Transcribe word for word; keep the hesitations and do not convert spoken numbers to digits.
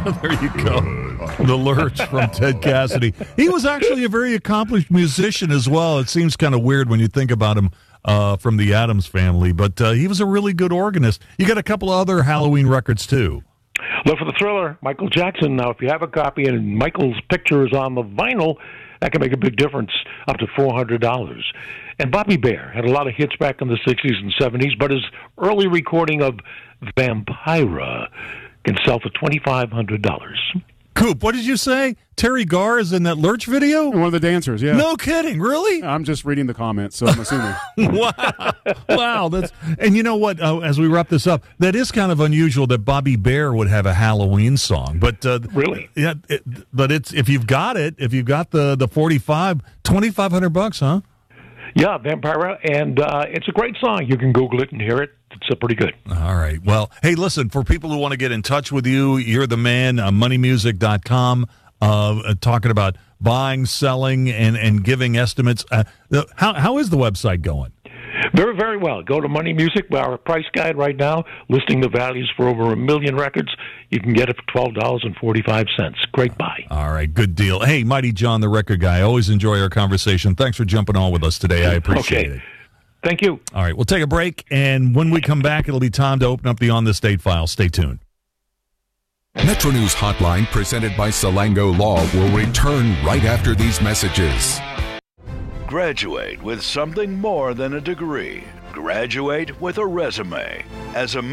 There you go. The Lurch from Ted Cassidy. He was actually a very accomplished musician as well. It seems kind of weird when you think about him uh, from the Addams Family, but uh, he was a really good organist. You got a couple of other Halloween records, too. Look for the Thriller, Michael Jackson. Now, if you have a copy and Michael's picture is on the vinyl, that can make a big difference, up to four hundred dollars. And Bobby Bare had a lot of hits back in the sixties and seventies, but his early recording of Vampira can sell for twenty-five hundred dollars. Coop, what did you say? Terry Garr is in that Lurch video? One of the dancers, yeah. No kidding, really? I'm just reading the comments, so I'm assuming. Wow. Wow. That's, and you know what, uh, as we wrap this up, that is kind of unusual that Bobby Bare would have a Halloween song. But uh, Really? Yeah, it, but it's if you've got it, if you've got the, the forty-five, twenty-five hundred bucks, huh? Yeah, Vampira, and uh, it's a great song. You can Google it and hear it. It's uh, pretty good. All right. Well, hey, listen, for people who want to get in touch with you, you're the man, uh, money music dot com, uh, talking about buying, selling, and, and giving estimates. Uh, how How is the website going? Very, very well. Go to Money Music, our price guide right now, listing the values for over a million records. You can get it for twelve dollars and forty-five cents. Great buy. All right, good deal. Hey, Mighty John, the record guy, I always enjoy our conversation. Thanks for jumping on with us today. I appreciate okay. it. Thank you. All right, we'll take a break, and when we come back, it'll be time to open up the On This Date file. Stay tuned. Metro News Hotline, presented by Salango Law, will return right after these messages. Graduate with something more than a degree. Graduate with a resume. As a